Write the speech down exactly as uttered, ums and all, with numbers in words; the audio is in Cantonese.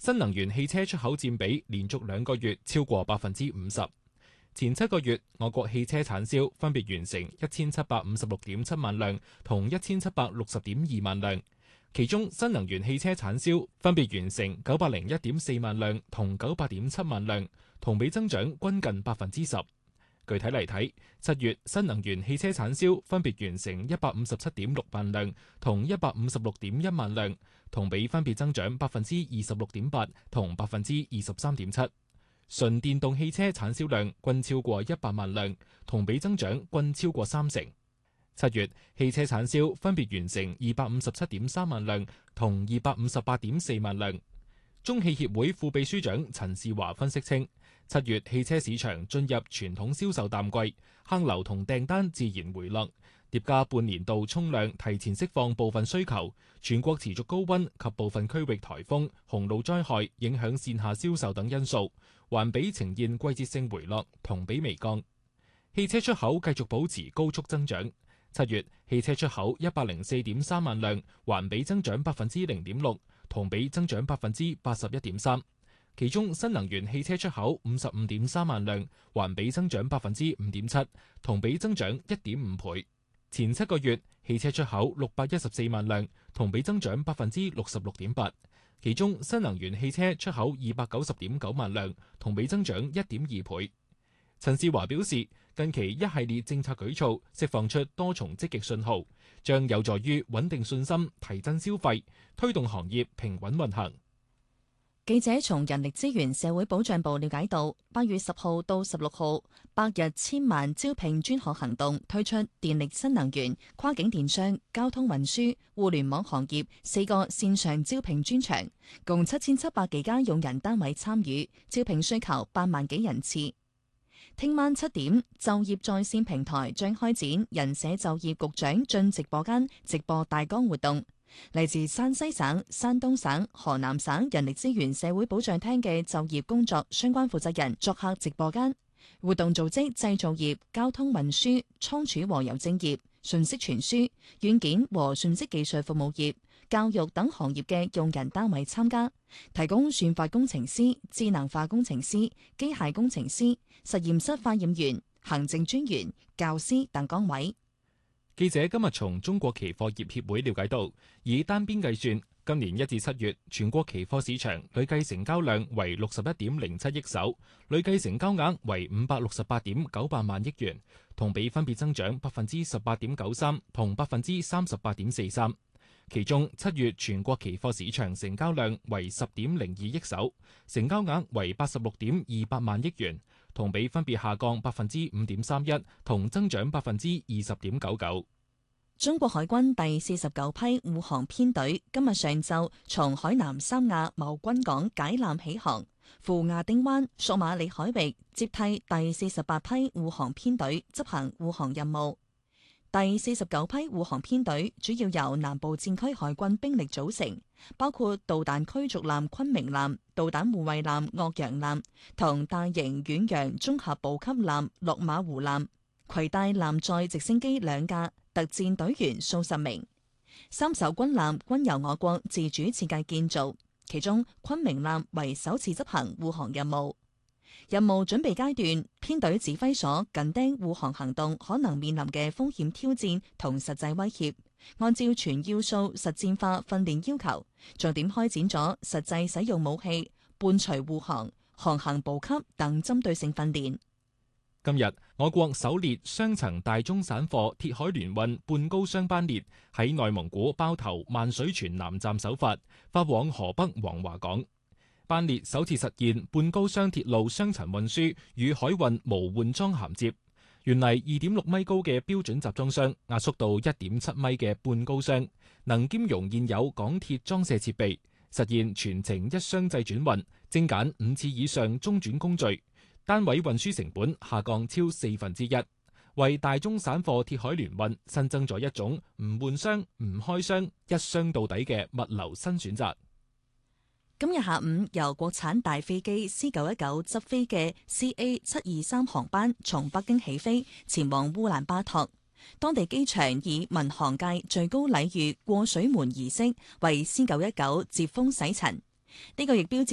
新能源汽車出口佔比連續兩個月超過百分之五十。前七個月，我國汽車產銷分別完成一千七百五十六點七萬輛同一千七百六十點二萬輛，其中新能源汽車產銷分別完成九百零一點四萬輛同九百點七萬輛，同比增長均近百分之十。具體嚟睇，七月新能源汽車產銷分別完成一百五十七點六萬輛同一百五十六點一萬輛，同比分別增長百分之二十六點八同百分之二十三點七。純電動汽車產銷量均超過一百萬輛，同比增長均超過三成。七月汽車產銷分別完成二百五十七點三萬輛同二百五十八點四萬輛。中汽協會副秘書長陳志華分析稱，七月汽車市場進入傳統銷售淡季，客流同訂單自然回落，疊加半年度衝量提前釋放部分需求，全國持續高溫及部分區域颱風、洪澇災害影響線下銷售等因素，環比呈現季節性回落，同比微降。汽車出口繼續保持高速增長，七月汽車出口一百零四點三萬輛，環比增長百分之零點六，同比增長百分之八十一點三。其中新能源汽車出口五十五點三萬輛，環比增長百分之五點七，同比增長一點五倍。前七個月汽車出口六百一十四萬輛，同比增長百分之六十六點八。其中新能源汽車出口二百九十點九萬輛，同比增長一點二倍。陳志華表示，近期一系列政策舉措釋放出多重積極信號，將有助於穩定信心、提振消費，推動行業平穩運行。 記者從人力資源社會保障部了解到，八月十號到十六號百日千萬招聘專項行動推出電力、新能源、跨境電商、交通運輸、互聯網行業四個線上招聘專場，共七千七百幾家用人單位參與，招聘需求八萬幾人次。聽晚七點，就業在線平台將開展人社就業局長進直播間直播大綱活動。嚟自山西省、山東省、河南省人力資源社會保障廳嘅就業工作相關負責人作客直播間。活動組織製造業、交通運輸、倉儲和郵政業、信息傳輸、軟件和信息技術服務業、教育等行業嘅用人單位參加，提供算法工程師、智能化工程師、機械工程師、實驗室化驗員、行政專員、教師等崗位。 記者今日從中國期貨業協會了解到，以單邊計算，今年一至七月全國期貨市場累計成交量為六十一點零七億手，累計成交額為五百六十八點九八萬億元，同比分別增長百分之十八點九三同百分之三十八點四三。其中七月全國期貨市場成交量為十點零二億手，成交額為八十六點二八萬億元，同比分別下降百分之五點三一同增長百分之二十點九九。 中國海軍第四十九批護航編隊今日上晝從海南三亞某軍港解纜起航，赴亞丁灣、索馬里海域接替第四十八批護航編隊執行護航任務。第四十九批護航編隊主要由南部戰區海軍兵力組成，包括導彈驅逐艦昆明艦、導彈護衛艦岳陽艦同大型遠洋綜合補給艦落馬湖艦，攜帶艦載直升機兩架，特戰隊員數十名。三艘軍艦均由我國自主設計建造，其中昆明艦為首次執行護航任務。任務準備階段，編隊指揮所緊盯護航行動可能面臨嘅風險挑戰同實際威脅，按照全要素實戰化訓練要求，重點開展咗實際使用武器、伴隨護航、航行補給等針對性訓練。 今日，我國首列雙層大宗散貨鐵海聯運半高箱班列喺內蒙古包頭萬水泉南站首發，發往河北黃華港。班列首次實現半高箱鐵路雙層運輸與海運無換裝銜接，原嚟二點六米高嘅標準集裝箱壓縮到一點七米嘅半高箱，能兼容現有港鐵裝卸設備，實現全程一箱制轉運，精簡五次以上中轉工序，單位運輸成本下降超四分之一，為大宗散貨鐵海聯運新增咗一種唔換箱、唔開箱、一箱到底嘅物流新選擇。 今日下午由國產大飛機 C 九一九執飛嘅 C A 七二三航班從北京起飛，前往烏蘭巴托。當地機場以民航界最高禮遇過水門儀式為 C 九一九接風洗塵，呢、這個亦標誌